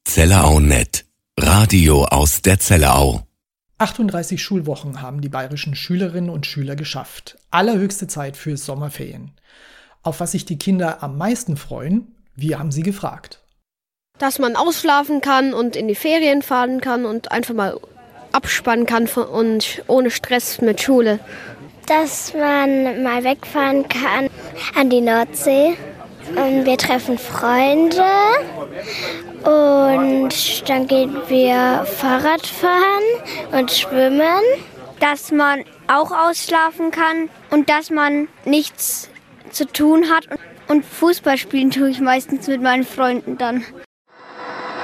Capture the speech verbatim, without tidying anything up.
ZellerauNet. Radio aus der Zellerau. achtunddreißig Schulwochen haben die bayerischen Schülerinnen und Schüler geschafft. Allerhöchste Zeit für Sommerferien. Auf was sich die Kinder am meisten freuen, wir haben sie gefragt. Dass man ausschlafen kann und in die Ferien fahren kann und einfach mal abspannen kann von, und ohne Stress mit Schule. Dass man mal wegfahren kann an die Nordsee. Und wir treffen Freunde und dann gehen wir Fahrrad fahren und schwimmen. Dass man auch ausschlafen kann und dass man nichts zu tun hat. Und Fußball spielen tue ich meistens mit meinen Freunden dann.